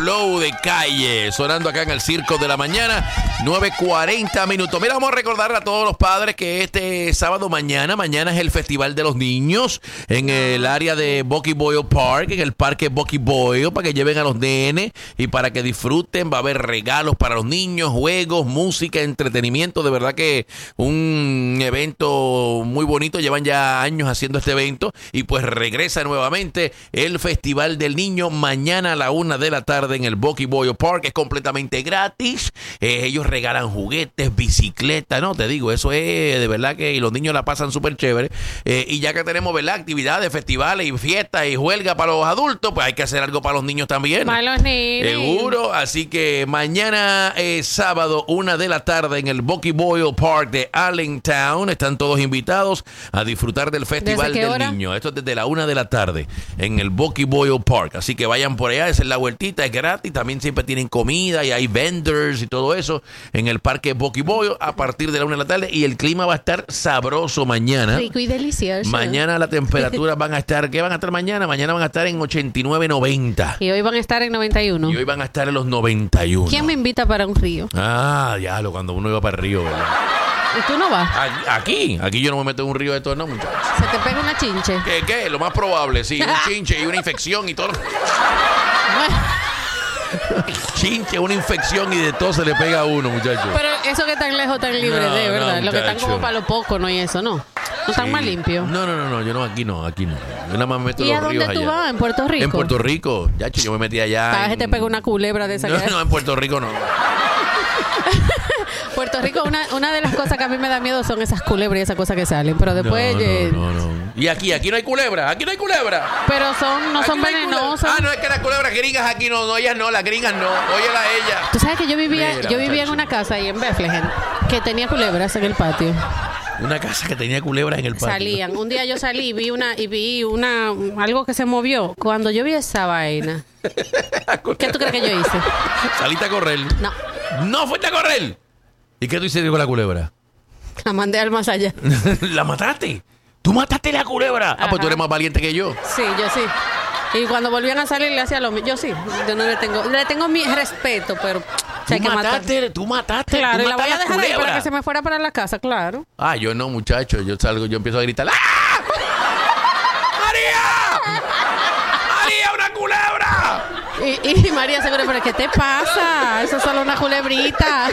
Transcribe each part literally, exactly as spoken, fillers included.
flow de calle, sonando acá en el Circo de la Mañana, nueve cuarenta minutos. Mira, vamos a recordarle a todos los padres que este sábado mañana, mañana es el Festival de los Niños en el área de Bucky Boyle Park, en el parque Bucky Boyle, para que lleven a los nenes y para que disfruten. Va a haber regalos para los niños, juegos, música, entretenimiento. De verdad que un evento muy bonito. Llevan ya años haciendo este evento y pues regresa nuevamente el Festival del Niño mañana a la una de la tarde en el Bucky Boyle Park. Es completamente gratis. Eh, ellos regalan juguetes, bicicletas, ¿no? Te digo, eso es de verdad que y los niños la pasan súper chévere. Eh, y ya que tenemos, ¿verdad?, actividades, festivales y fiestas y huelga para los adultos, pues hay que hacer algo para los niños también. Para los niños. Seguro. Así que mañana es sábado, una de la tarde en el Bucky Boyle Park de Allentown. Están todos invitados a disfrutar del Festival del hora? Niño. Esto es desde la una de la tarde en el Bucky Boyle Park. Así que vayan por allá, esa es la vueltita, es gratis. También siempre tienen comida y hay vendors y todo eso en el parque Bucky Boyle a partir de la una de la tarde. Y el clima va a estar sabroso mañana. Rico y delicioso. Mañana las temperaturas van a estar, ¿qué van a estar mañana? Mañana van a estar en ochenta y nueve, noventa. Y hoy van a estar en noventa y uno. Y hoy van a estar en los noventa y uno. ¿Quién me invita para un río? Ah, ya, lo cuando uno iba para el río, ¿verdad? ¿Y tú no vas? Aquí, aquí yo no me meto en un río de todo, no, muchachos. ¿Se te pega una chinche? ¿Qué, qué? Lo más probable, sí, un chinche y una infección y todo. Chinche, una infección y de todo se le pega a uno, muchachos. Pero eso que tan lejos, tan libre No, de, ¿verdad? no, lo que están muchacho. como para lo poco, ¿no? Y eso, ¿no? No están Sí. más limpios. No, no, no, no, yo no, aquí no, aquí no. Yo nada más me meto ¿Y en a los ríos dónde tú allá. vas? ¿En Puerto Rico? En Puerto Rico, ya, yo me metí allá. Cada vez en- te pega una culebra de esa No, que- no, en Puerto Rico no. Puerto Rico, una, una de las cosas que a mí me da miedo son esas culebras y esas cosas que salen. Pero después... no, eh, no, no, no. Y aquí, aquí no hay culebra, aquí no hay culebra. Pero son, no Aquí son hay culebra. venenosas. Ah, no, es que las culebras gringas aquí no, no, ellas no, las gringas no. Óyela a ella. Tú sabes que yo vivía, Mira, yo vivía en muchacho. una casa ahí en Bethlehem que tenía culebras en el patio. Una casa que tenía culebras en el patio. Salían. Un día yo salí y vi una y vi una algo que se movió. Cuando yo vi esa vaina, ¿qué tú crees que yo hice? Saliste a correr. No, No fuiste a correr. ¿Y qué tú hiciste con la culebra? la mandé al más allá. ¿La mataste? ¿Tú mataste la culebra? Ah, Ajá. pues tú eres más valiente que yo. Sí, yo sí. Y cuando volvían a salir le hacía lo mismo. Yo sí. Yo no le tengo, le tengo mi respeto, pero Tú hay que matar. mataste, tú mataste. Claro, tú y la voy a mataste dejar ahí culebra. para que se me fuera para la casa, claro. Ah, yo no, muchacho. Yo salgo, yo empiezo a gritar. ¡Ah! ¡María! ¡María, una culebra! Y, y María seguro, pero ¿qué te pasa? Eso es solo una culebrita.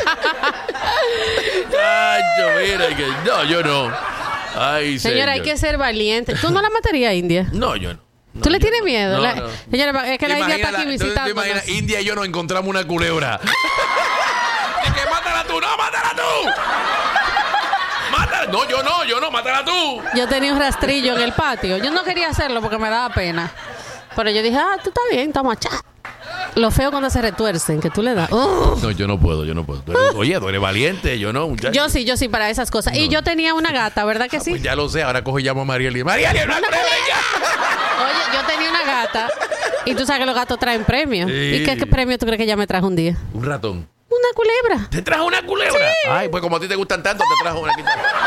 Ay, yo, mira, que no, yo no. Ay, Señora, hay señor. que ser valiente. ¿Tú no la matarías, India? No, yo no. No, ¿Tú le yo tienes no. miedo? No, La- no. Señora, es que la India Imagina está aquí la- ¿tú te visitando. imaginas? India y yo nos encontramos una culebra. ¿Y que mátala tú? ¡No, mátala tú! ¡Mátala! No, yo no, yo no, mátala tú. Yo tenía un rastrillo en el patio. Yo no quería hacerlo porque me daba pena. Pero yo dije, ah, tú estás bien, toma, cha. Lo feo cuando se retuercen, que tú le das. ¡Ugh! No, yo no puedo, yo no puedo. Tú eres- oye, tú eres valiente, yo no, muchacho. Yo sí, yo sí para esas cosas. Y yo tenía una gata, ¿verdad que sí? Pues ya lo sé, ahora cojo y llamo a Marieli. ¡Marieli, una culebra ya! Oye, yo tenía una gata. Y tú sabes que los gatos traen premios. Sí. ¿Y qué, qué premio tú crees que ella me trajo un día? Un ratón. Una culebra. ¿Te trajo una culebra? Ay, pues como a ti te gustan tanto, te trajo una.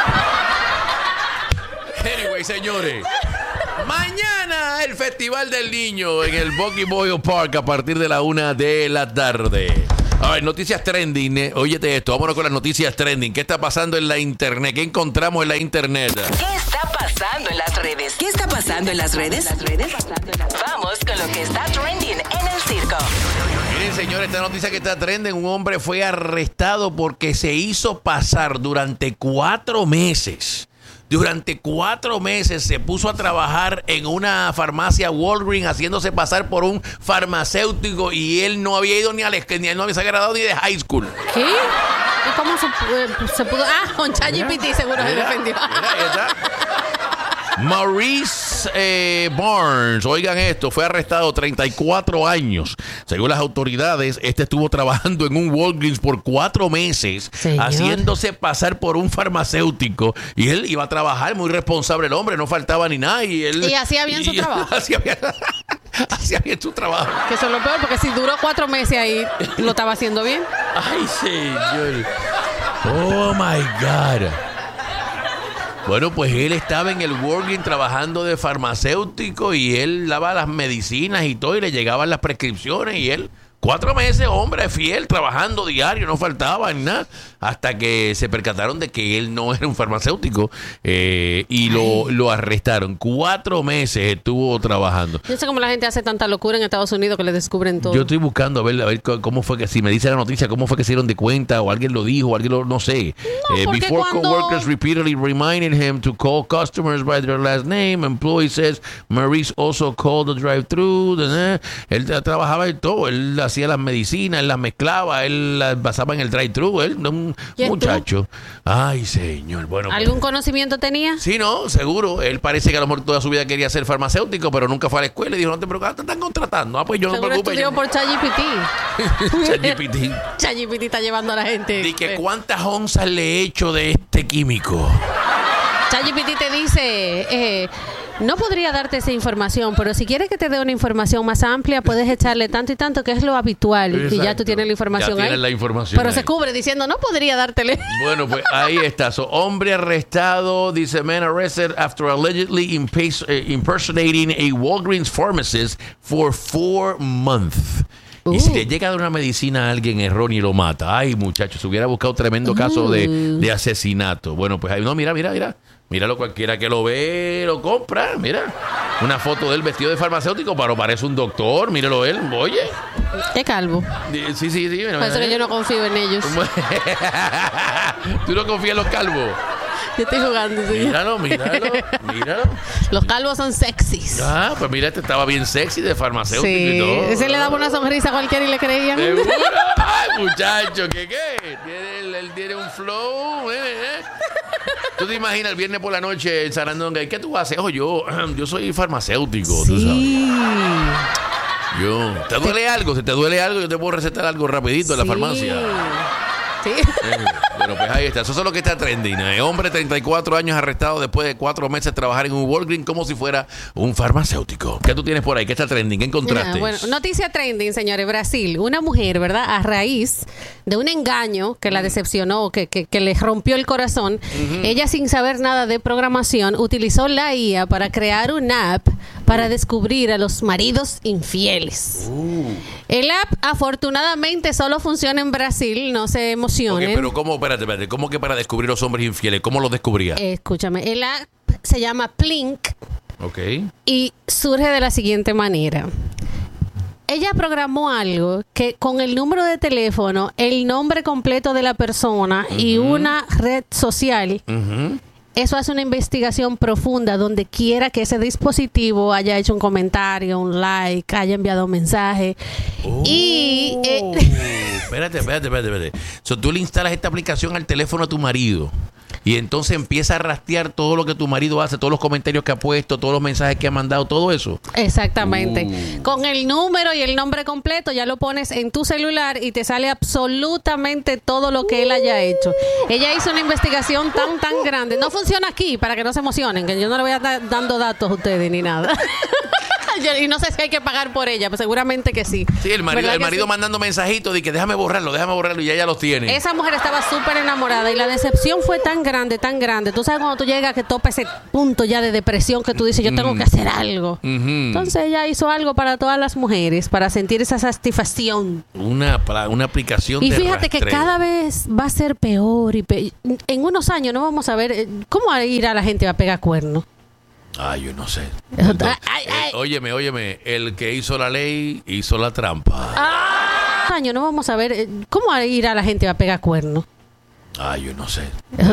Anyway, señores. Mañana el Festival del Niño en el Bucky Boyle Park a partir de la una de la tarde. A ver, noticias trending. Eh. Óyete esto, vámonos con las noticias trending. ¿Qué está pasando en la internet? ¿Qué encontramos en la internet? ¿Qué está pasando en las redes? ¿Qué está pasando en las redes? Vamos con lo que está trending en el circo. Miren, señores, esta noticia que está trending. Un hombre fue arrestado porque se hizo pasar durante cuatro meses. Durante cuatro meses se puso a trabajar en una farmacia Walgreens haciéndose pasar por un farmacéutico y él no había ido ni al ni él no había graduado ni de high school. ¿Qué? ¿Y cómo se, pu- se pudo? Ah, con ChatGPT seguro se Mira, defendió. mira, ahí está. Maurice eh, Barnes, oigan esto, fue arrestado treinta y cuatro años. Según las autoridades, este estuvo trabajando en un Walgreens por cuatro meses, Señor. haciéndose pasar por un farmacéutico. Y él iba a trabajar, muy responsable el hombre, no faltaba ni nada. Y, él, Y hacía bien su trabajo. Hacía bien, hacía bien su trabajo. Que eso es lo peor, porque si duró cuatro meses ahí, lo estaba haciendo bien. Ay, señor. Oh, my God. Bueno, pues él estaba en el Walgreens trabajando de farmacéutico y él daba las medicinas y todo y le llegaban las prescripciones y él... Cuatro meses, hombre, fiel, trabajando diario, no faltaba ni nada, hasta que se percataron de que él no era un farmacéutico eh, y lo, lo arrestaron. Cuatro meses estuvo trabajando. Yo sé cómo la gente hace tanta locura en Estados Unidos que le descubren todo. Yo estoy buscando a ver, a ver cómo fue que, si me dice la noticia, cómo fue que se dieron de cuenta, o alguien lo dijo, o alguien lo, no sé. No, eh, porque before cuando... coworkers repeatedly reminded him to call customers by their last name, employee says Maurice also called the drive-thru. Él trabajaba en todo, él hacía las medicinas, él las mezclaba, él las pasaba en el drive-thru, él, un muchacho. Ay, señor. Bueno, ¿algún pues, conocimiento tenía? sí, no, seguro. Él parece que a lo mejor toda su vida quería ser farmacéutico, pero nunca fue a la escuela y dijo, no te preocupes, te están contratando. Ah, pues yo no me Seguro preocupe. estudió Yo... por ChatGPT. ChatGPT. ChatGPT está llevando a la gente. ¿De que cuántas onzas le he hecho de este químico? ChatGPT te dice, eh, no podría darte esa información, pero si quieres que te dé una información más amplia, puedes echarle tanto y tanto, que es lo habitual. Exacto. Y ya tú tienes la información Ya ahí. tienes la información pero ahí. se cubre diciendo, no podría dártele. Bueno, pues ahí está. So, hombre arrestado, dice, man arrested after allegedly impas- eh, impersonating a Walgreens pharmacist for four months. Y Uh. si le llega a dar una medicina a alguien erróneo y lo mata. Ay, muchachos, se hubiera buscado tremendo caso de, de asesinato. Bueno, pues ahí, no, mira, mira, mira. Míralo, cualquiera que lo ve, lo compra. Mira, una foto del vestido de farmacéutico, pero parece un doctor. Míralo él, oye. Es calvo. Sí, sí, sí. Mira, Por eso mira. que yo no confío en ellos. ¿Tú no confías en los calvos? Yo estoy jugando, sí. Míralo, míralo, míralo. Los calvos son sexys. Ah, pues mira, este estaba bien sexy de farmacéutico y Sí, todo. ese le daba una sonrisa a cualquiera y le creían. ¿Seguro? Ay, muchacho, ¿qué qué? Tiene, él tiene un flow, eh, eh. ¿Tú te imaginas el viernes por la noche en Sarandonga? ¿Y qué tú haces? Oh, yo, yo soy farmacéutico, tú sabes. Sí. Yo, ¿te duele algo? Si te duele algo, yo te puedo recetar algo rapidito en la Sí. farmacia. Sí. Eh, bueno, pues ahí está. Eso es lo que está trending. Eh, hombre, treinta y cuatro años arrestado después de cuatro meses de trabajar en un Walgreens como si fuera un farmacéutico. ¿Qué tú tienes por ahí? ¿Qué está trending? ¿Qué encontraste? Mira, bueno, noticia trending, señores. Brasil, una mujer, ¿verdad? A raíz de un engaño que la decepcionó, que, que, que le rompió el corazón, uh-huh. ella, sin saber nada de programación, utilizó la I A para crear una app para descubrir a los maridos infieles. Uh. El app, afortunadamente, solo funciona en Brasil, no se emocionen. Okay, pero ¿cómo? Espérate, espérate. ¿Cómo que para descubrir los hombres infieles? ¿Cómo los descubría? Eh, escúchame, el app se llama Plink. Ok. Y surge de la siguiente manera. Ella programó algo que con el número de teléfono, el nombre completo de la persona uh-huh. y una red social, uh-huh. eso hace una investigación profunda donde quiera que ese dispositivo haya hecho un comentario, un like, haya enviado un mensaje. Oh. Y... Eh, espérate, espérate, espérate, espérate. So, tú le instalas esta aplicación al teléfono a tu marido y entonces empieza a rastrear todo lo que tu marido hace, todos los comentarios que ha puesto, todos los mensajes que ha mandado, todo eso. Exactamente. Uh. Con el número y el nombre completo ya lo pones en tu celular y te sale absolutamente todo lo que él haya hecho. Ella hizo una investigación tan, tan grande. No funciona aquí, para que no se emocionen, que yo no le voy a estar dando datos a ustedes ni nada. Yo, y no sé si hay que pagar por ella, pues seguramente que sí. Sí, el marido, el marido sí? mandando mensajitos de que déjame borrarlo, déjame borrarlo y ya ella los tiene. Esa mujer estaba súper enamorada y la decepción fue tan grande, tan grande. Tú sabes cuando tú llegas que topa ese punto ya de depresión que tú dices, yo tengo que hacer algo. Uh-huh. Entonces ella hizo algo para todas las mujeres, para sentir esa satisfacción. Una, una aplicación y de fíjate rastreo. Que cada vez va a ser peor y peor. En unos años no vamos a ver cómo ir a la gente a pegar cuernos. Ay, yo no sé. Entonces, ay, ay. Eh, óyeme, óyeme, el que hizo la ley hizo la trampa. Ah, año no vamos a ver cómo ir a la gente a pegar cuernos. Ay, yo no sé.